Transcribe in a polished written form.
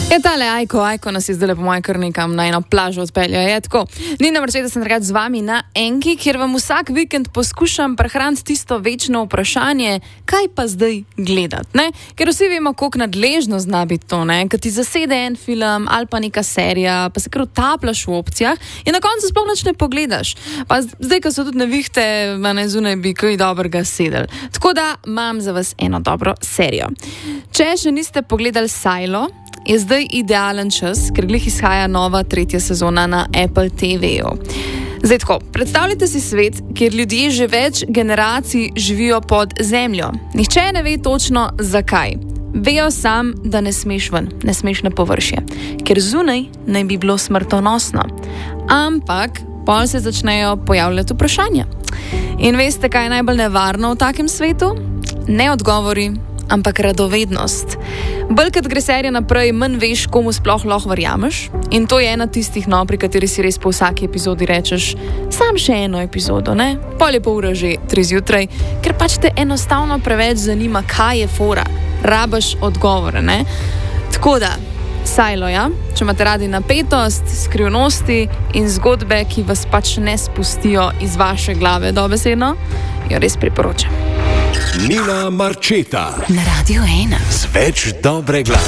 Je tale Ajko nas je zdaj po mojem kar nekam na eno plažo odpeljal. Je tako. Nina Marčeta sem takrat z vami na Enki, kjer vam vsak vikend poskušam prehraniti tisto večno vprašanje, kaj pa zdaj gledati, ne? Ker vsi vemo, koliko nadležno zna biti to, ne? Kad ti zasede en film ali pa neka serija, pa se kar utapljaš v opcijah in na koncu sploh nič ne pogledaš. Pa zdaj, ko so tudi nevihte, ne zunaj bi kaj dobrega sedel. Tako da imam za vas eno dobro serijo. Če še niste pogledali Silo, je zdaj idealen čas, ker glih izhaja nova 3. sezona na Apple TV-ju. Zdaj tako, predstavljajte si svet, kjer ljudje že več generacij živijo pod zemljo. Nihče ne ve točno zakaj. Vejo sam, da ne smeš ven, ne smeš na površje, ker zunaj naj bi bilo smrtonosno. Ampak pol se začnejo pojavljati vprašanja. In veste, kaj je najbolj nevarno v takem svetu? Ne odgovori, ampak radovednost. Bolj kot gre serija naprej, manj veš, komu sploh lahko verjameš. In to je ena tistih, pri kateri si res po vsaki epizodi rečeš, sam še eno epizodo, ne? Pol je pol ure že 3 zjutraj, ker pač te enostavno preveč zanima, kaj je fora. Rabaš odgovore, ne? Tako da, Silo, ja? Če imate radi napetost, skrivnosti in zgodbe, ki vas pač ne spustijo iz vaše glave dobesedno, jo res priporočam. Nina Marčeta na Radio 1 z več dobre glasbe.